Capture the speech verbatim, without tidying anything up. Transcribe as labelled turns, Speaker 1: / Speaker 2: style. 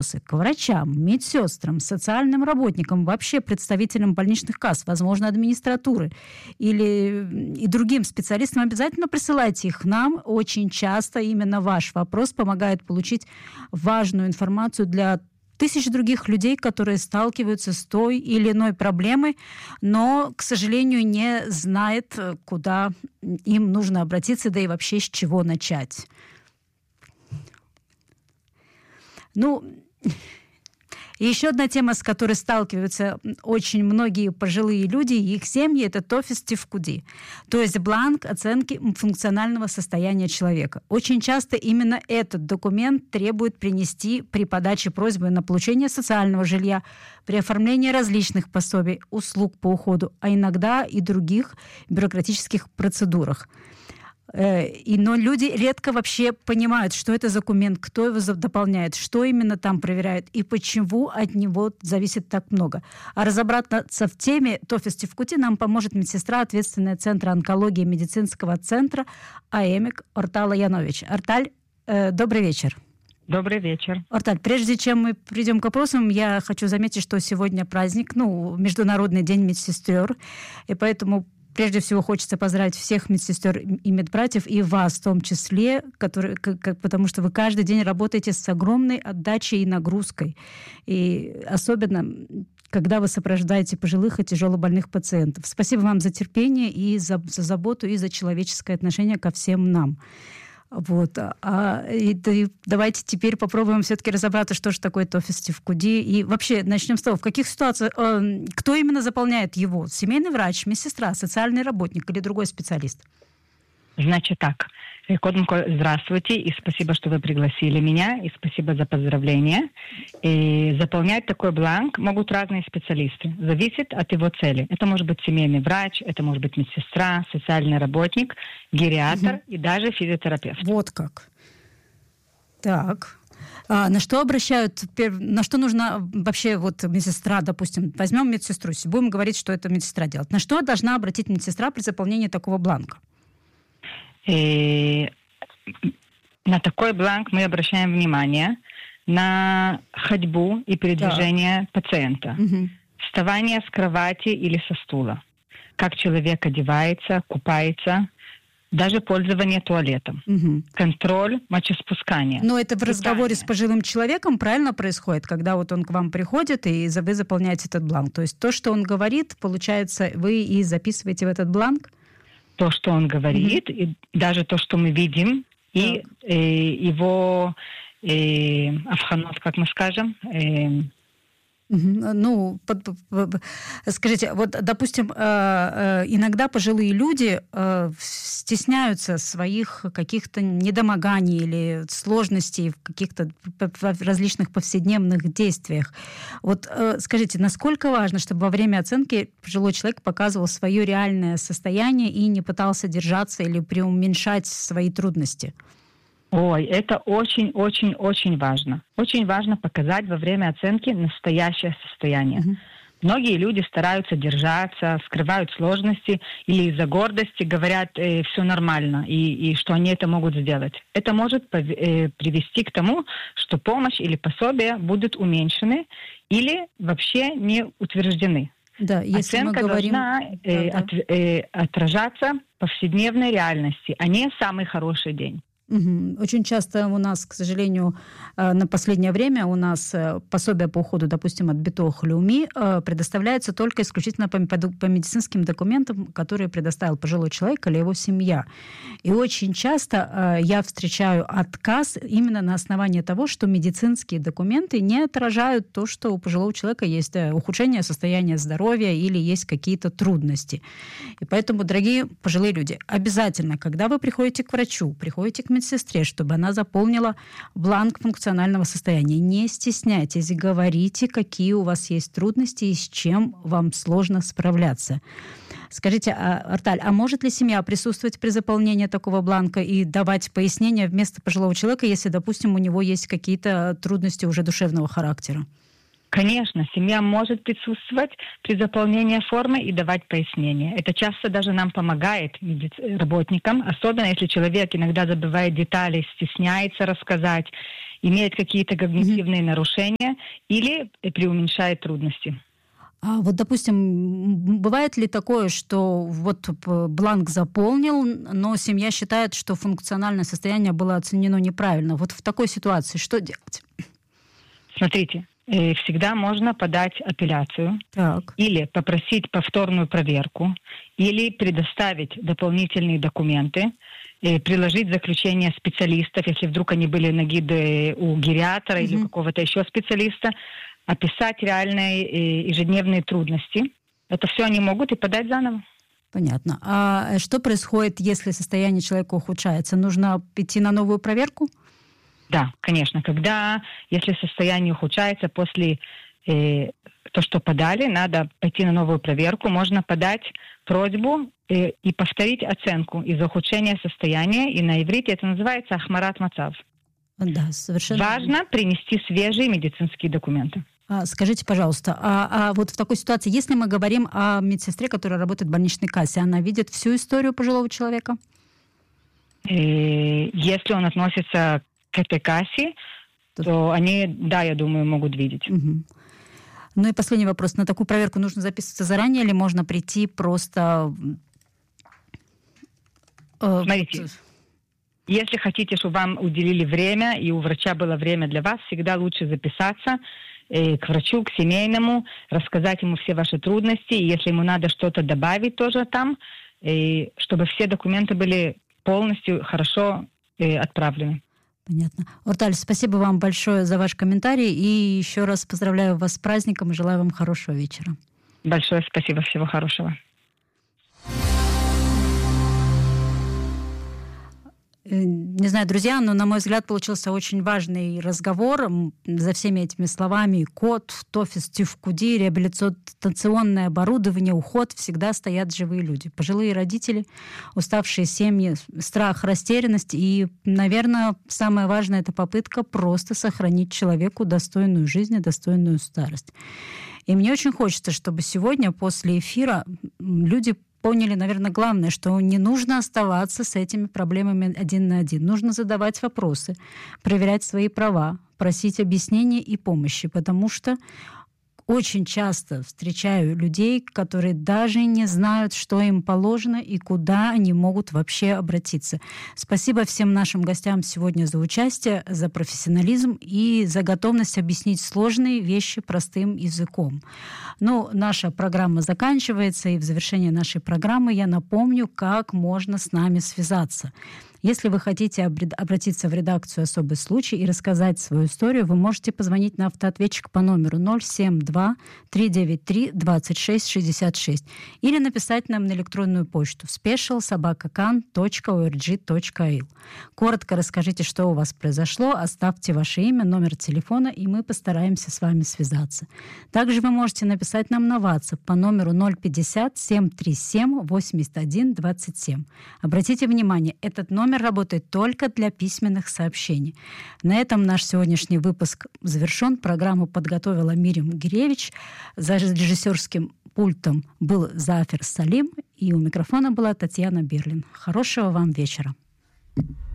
Speaker 1: вопросы к врачам, медсестрам, социальным работникам, вообще представителям больничных касс, возможно, администратуры или и другим специалистам, обязательно присылайте их нам. Очень часто именно ваш вопрос помогает получить важную информацию для тысяч других людей, которые сталкиваются с той или иной проблемой, но, к сожалению, не знают, куда им нужно обратиться, да и вообще с чего начать. Ну, и еще одна тема, с которой сталкиваются очень многие пожилые люди и их семьи, это тофис тифкуди, то есть бланк оценки функционального состояния человека. Очень часто именно этот документ требует принести при подаче просьбы на получение социального жилья, при оформлении различных пособий, услуг по уходу, а иногда и других бюрократических процедурах. И, но люди редко вообще понимают, что это за документ, кто его дополняет, что именно там проверяют и почему от него зависит так много. А разобраться в теме тофис тифкути нам поможет медсестра, ответственная Центра онкологии медицинского центра АЭМИК Ортала Янович. Орталь, э, добрый вечер.
Speaker 2: Добрый вечер.
Speaker 1: Орталь, прежде чем мы придем к вопросам, я хочу заметить, что сегодня праздник, ну, Международный день медсестер, и поэтому прежде всего хочется поздравить всех медсестер и медбратьев, и вас в том числе, которые, как, потому что вы каждый день работаете с огромной отдачей и нагрузкой. И особенно, когда вы сопровождаете пожилых и тяжелобольных пациентов. Спасибо вам за терпение и за, за заботу, и за человеческое отношение ко всем нам. Вот. А, и, и давайте теперь попробуем все-таки разобраться, что же такое тофис тифкуди. И вообще начнем с того, в каких ситуациях, э, кто именно заполняет его? Семейный врач, медсестра, социальный работник или другой специалист?
Speaker 2: Значит так. Здравствуйте, и спасибо, что вы пригласили меня, и спасибо за поздравления. И заполнять такой бланк могут разные специалисты. Зависит от его цели. Это может быть семейный врач, это может быть медсестра, социальный работник, гериатр угу. и даже физиотерапевт.
Speaker 1: Вот как. Так. А на что обращают, на что нужна вообще вот медсестра, допустим, возьмем медсестру, будем говорить, что это медсестра делает. На что должна обратить медсестра при заполнении такого бланка?
Speaker 2: И на такой бланк мы обращаем внимание на ходьбу и передвижение да. пациента, угу. вставание с кровати или со стула, как человек одевается, купается, даже пользование туалетом, угу. контроль мочеспускания.
Speaker 1: Но это в разговоре питание. С пожилым человеком правильно происходит, когда вот он к вам приходит, и вы заполняете этот бланк. То есть то, что он говорит, получается, вы и записываете в этот бланк?
Speaker 2: То, что он говорит, mm-hmm. и даже то, что мы видим, и э, его э, авханот, как мы скажем. Э,
Speaker 1: Mm-hmm. Ну, под, под, скажите, вот, допустим, иногда пожилые люди стесняются своих каких-то недомоганий или сложностей в каких-то различных повседневных действиях. Вот скажите, насколько важно, чтобы во время оценки пожилой человек показывал свое реальное состояние и не пытался держаться или преуменьшать свои трудности?
Speaker 2: Ой, это очень-очень-очень важно. Очень важно показать во время оценки настоящее состояние. Uh-huh. Многие люди стараются держаться, скрывают сложности или из-за гордости говорят, э, все нормально, и, и что они это могут сделать. Это может пов- э, привести к тому, что помощь или пособия будут уменьшены или вообще не утверждены.
Speaker 1: Да, если
Speaker 2: Оценка
Speaker 1: мы говорим...
Speaker 2: должна э,
Speaker 1: да,
Speaker 2: от, э, отражаться в повседневной реальности, а не самый хороший день.
Speaker 1: Угу. Очень часто у нас, к сожалению, на последнее время у нас пособие по уходу, допустим, от Битох Леуми предоставляется только исключительно по, по медицинским документам, которые предоставил пожилой человек или его семья. И очень часто я встречаю отказ именно на основании того, что медицинские документы не отражают то, что у пожилого человека есть ухудшение состояния здоровья или есть какие-то трудности. И поэтому, дорогие пожилые люди, обязательно, когда вы приходите к врачу, приходите к медсестре, чтобы она заполнила бланк функционального состояния. Не стесняйтесь, говорите, какие у вас есть трудности и с чем вам сложно справляться. Скажите, Орталь, а может ли семья присутствовать при заполнении такого бланка и давать пояснения вместо пожилого человека, если, допустим, у него есть какие-то трудности уже душевного характера?
Speaker 2: Конечно, семья может присутствовать при заполнении формы и давать пояснения. Это часто даже нам помогает, работникам, особенно если человек иногда забывает детали, стесняется рассказать, имеет какие-то когнитивные mm-hmm. нарушения или преуменьшает трудности.
Speaker 1: А вот, допустим, бывает ли такое, что вот бланк заполнил, но семья считает, что функциональное состояние было оценено неправильно? Вот в такой ситуации что делать?
Speaker 2: Смотрите, всегда можно подать апелляцию,
Speaker 1: так.
Speaker 2: или попросить повторную проверку, или предоставить дополнительные документы, приложить заключение специалистов, если вдруг они были на гиде у гериатра mm-hmm. или у какого-то еще специалиста, описать реальные ежедневные трудности. Это все они могут и подать заново.
Speaker 1: Понятно. А что происходит, если состояние человека ухудшается? Нужно идти на новую проверку?
Speaker 2: Да, конечно. Когда, если состояние ухудшается после э, то, что подали, надо пойти на новую проверку. Можно подать просьбу э, и повторить оценку из-за ухудшения состояния. И на иврите это называется ахмарат мацав.
Speaker 1: Да, совершенно.
Speaker 2: Важно принести свежие медицинские документы.
Speaker 1: А, скажите, пожалуйста, а, а вот в такой ситуации, если мы говорим о медсестре, которая работает в больничной кассе, она видит всю историю пожилого человека?
Speaker 2: И если он относится к этой кассе, то, то они, да, я думаю, могут видеть.
Speaker 1: Угу. Ну и последний вопрос. На такую проверку нужно записываться заранее или можно прийти просто...
Speaker 2: Э, Смотрите, вот... если хотите, чтобы вам уделили время, и у врача было время для вас, всегда лучше записаться к врачу, к семейному, рассказать ему все ваши трудности, и если ему надо что-то добавить тоже там, и чтобы все документы были полностью хорошо отправлены.
Speaker 1: Понятно. Урталь, спасибо вам большое за ваш комментарий, и еще раз поздравляю вас с праздником и желаю вам хорошего вечера.
Speaker 2: Большое спасибо, всего хорошего.
Speaker 1: Не знаю, друзья, но, на мой взгляд, получился очень важный разговор. За всеми этими словами код, тофис, тифкуди, реабилитационное оборудование, уход, всегда стоят живые люди. Пожилые родители, уставшие семьи, страх, растерянность. И, наверное, самое важное — это попытка просто сохранить человеку достойную жизнь и достойную старость. И мне очень хочется, чтобы сегодня, после эфира, люди поняли, наверное, главное, что не нужно оставаться с этими проблемами один на один. Нужно задавать вопросы, проверять свои права, просить объяснений и помощи, потому что очень часто встречаю людей, которые даже не знают, что им положено и куда они могут вообще обратиться. Спасибо всем нашим гостям сегодня за участие, за профессионализм и за готовность объяснить сложные вещи простым языком. Ну, наша программа заканчивается, и в завершении нашей программы я напомню, как можно с нами связаться. Если вы хотите обратиться в редакцию «Особый случай» и рассказать свою историю, вы можете позвонить на автоответчик по номеру ноль семь два три девять три двадцать шесть шестьдесят шесть или написать нам на электронную почту special собака кан точка орг точка ил. Коротко расскажите, что у вас произошло, оставьте ваше имя, номер телефона, и мы постараемся с вами связаться. Также вы можете написать нам на WhatsApp по номеру ноль пятьдесят семь тридцать семь восемьдесят один двадцать семь. Обратите внимание, этот номер Номер работает только для письменных сообщений. На этом наш сегодняшний выпуск завершен. Программу подготовила Мирим Гиревич. За режиссерским пультом был Зафер Салим. И у микрофона была Татьяна Берлин. Хорошего вам вечера.